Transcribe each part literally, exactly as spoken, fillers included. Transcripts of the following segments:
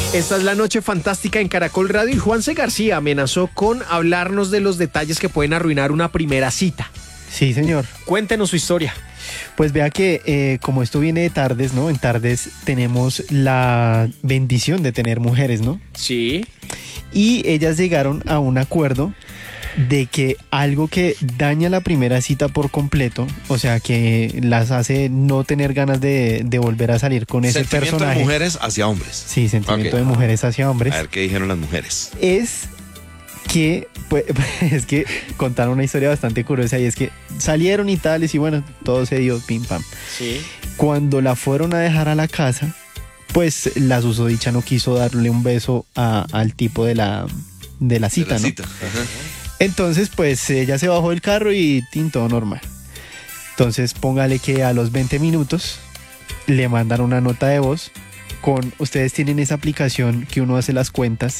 Esta es la Noche Fantástica en Caracol Radio y Juanse García amenazó con hablarnos de los detalles que pueden arruinar una primera cita. Sí, señor. Cuéntenos su historia. Pues vea que eh, como esto viene de Tardes, ¿no? En Tardes tenemos la bendición de tener mujeres, ¿no? Sí. Y ellas llegaron a un acuerdo de que algo que daña la primera cita por completo, o sea, que las hace no tener ganas de, de volver a salir con ese Sentimiento personaje. de mujeres hacia hombres. Sí, sentimiento Ok. de mujeres hacia hombres. A ver qué dijeron las mujeres. Es que, pues, es que contaron una historia bastante curiosa y es que salieron y tales y bueno, todo se dio pim pam. Sí. Cuando la fueron a dejar a la casa, pues la susodicha no quiso darle un beso a- al tipo de la, de la cita, De la ¿no? cita. Ajá. Entonces, pues ella se bajó del carro y tin, todo normal. Entonces, póngale que a los veinte minutos le mandan una nota de voz con, ustedes tienen esa aplicación que uno hace las cuentas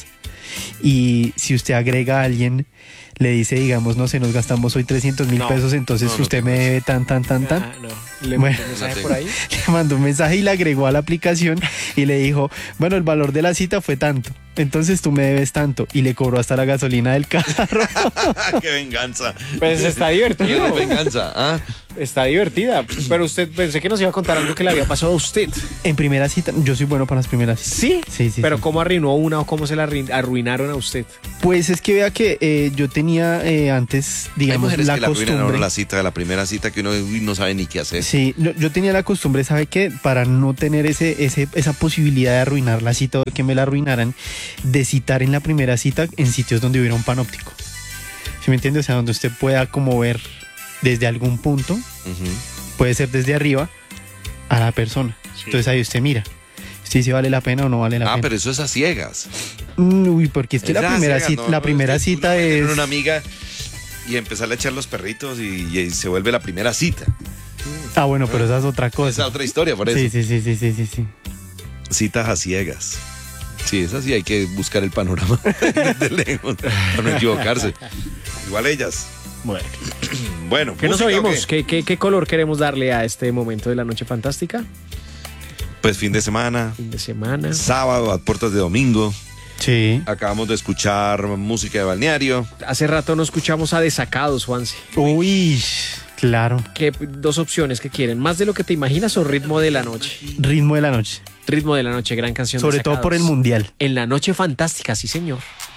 y si usted agrega a alguien, le dice, digamos, no sé, nos gastamos hoy trescientos mil No. pesos, entonces No, no usted tengo me debe tan, tan, tan, tan. Ah, no. Le Bueno. mandé un mensaje No por ahí. Le mandó un mensaje y le agregó a la aplicación y le dijo, bueno, el valor de la cita fue tanto, entonces tú me debes tanto, y le cobró hasta la gasolina del carro. ¡Qué venganza! Pues está ¡Qué divertido. venganza! ¿Ah? Está divertida. Pero usted pensé que nos iba a contar algo que le había pasado a usted. En primera cita, yo soy bueno para las primeras citas. ¿Sí? Sí, sí. Pero sí. ¿cómo arruinó una o cómo se la arruin- arruinaron a usted? Pues es que vea que eh, yo tenía eh, antes, Hay digamos, mujeres la que le arruinan a uno costumbre. la cita de la primera cita que uno uy, no sabe ni qué hacer. Sí, no, yo tenía la costumbre, ¿sabe qué? Para no tener ese, ese, esa posibilidad de arruinar la cita o de que me la arruinaran, de citar en la primera cita en sitios donde hubiera un panóptico. ¿Sí me entiende? O sea, donde usted pueda como ver desde algún punto, Ujú. puede ser desde arriba, a la persona. Entonces ahí usted mira. Si si vale la pena o no vale la Ah, pena. pero eso es a ciegas. Mm, Uy, porque es que la Esa primera ciega, cita, no, la no, primera es que cita uno puede tener es. una amiga y empezarle a echar los perritos y, y se vuelve la primera cita. Ah, bueno, pero esa es otra Esa cosa. es otra historia, por eso. Sí, sí, sí, sí, sí, sí, sí. Citas a ciegas. Sí, es así, hay que buscar el panorama de lejos para no equivocarse. Igual ellas. Bueno. Bueno, ¿Qué nos ¿música o oímos? qué? ¿Qué, qué, qué color queremos darle a este momento de la Noche Fantástica? Pues fin de semana, Fin de semana. sábado, a puertas de domingo. Sí. Acabamos de escuchar música de balneario. Hace rato no escuchamos a Desacados, Juanse. Uy, claro. ¿Qué dos opciones que quieren? ¿Más de lo que te imaginas o Ritmo de la Noche? Ritmo de la noche. Ritmo de la Noche, gran canción. Sobre todo por el Desacados. mundial. En la Noche Fantástica, sí señor.